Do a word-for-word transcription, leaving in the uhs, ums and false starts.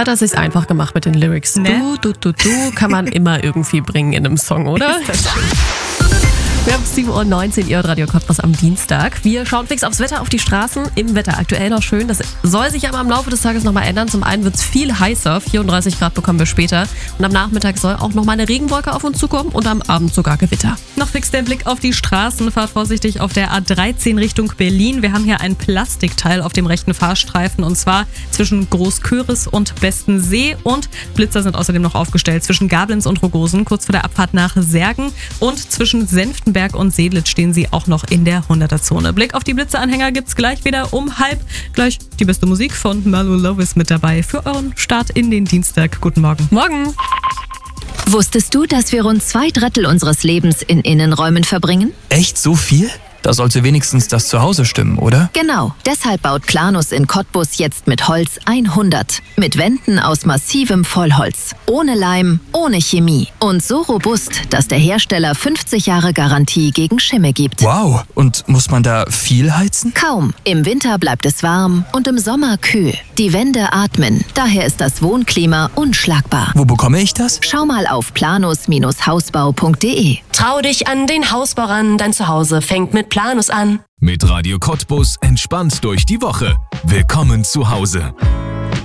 Da hat er sich's einfach gemacht mit den Lyrics. Ne? Du, du, du, du kann man immer irgendwie bringen in einem Song, oder? Wir haben sieben Uhr neunzehn, ihr hört Radio Cottbus am Dienstag. Wir schauen fix aufs Wetter, auf die Straßen. Im Wetter aktuell noch schön. Das soll sich aber im Laufe des Tages nochmal ändern. Zum einen wird es viel heißer. vierunddreißig Grad bekommen wir später. Und am Nachmittag soll auch nochmal eine Regenwolke auf uns zukommen und am Abend sogar Gewitter. Noch fix der Blick auf die Straßen. Fahrt vorsichtig auf der A dreizehn Richtung Berlin. Wir haben hier ein Plastikteil auf dem rechten Fahrstreifen und zwar zwischen Großköris und Bestensee. Und Blitzer sind außerdem noch aufgestellt zwischen Gablenz und Rogosen, kurz vor der Abfahrt nach Särgen. Und zwischen Senftenberg und Sedlitz stehen sie auch noch in der hunderter-Zone. Blick auf die Blitzeranhänger gibt's gleich wieder um halb. Gleich die beste Musik von Marlo Lovis mit dabei für euren Start in den Dienstag. Guten Morgen. Morgen! Wusstest du, dass wir rund zwei Drittel unseres Lebens in Innenräumen verbringen? Echt so viel? Da sollte wenigstens das Zuhause stimmen, oder? Genau. Deshalb baut Planus in Cottbus jetzt mit Holz hundert. Mit Wänden aus massivem Vollholz. Ohne Leim, ohne Chemie. Und so robust, dass der Hersteller fünfzig Jahre Garantie gegen Schimmel gibt. Wow. Und muss man da viel heizen? Kaum. Im Winter bleibt es warm und im Sommer kühl. Die Wände atmen. Daher ist das Wohnklima unschlagbar. Wo bekomme ich das? Schau mal auf planus Hausbau punkt de. Trau dich an den Hausbau ran, dein Zuhause fängt mit Planus an. Mit Radio Cottbus entspannt durch die Woche. Willkommen zu Hause.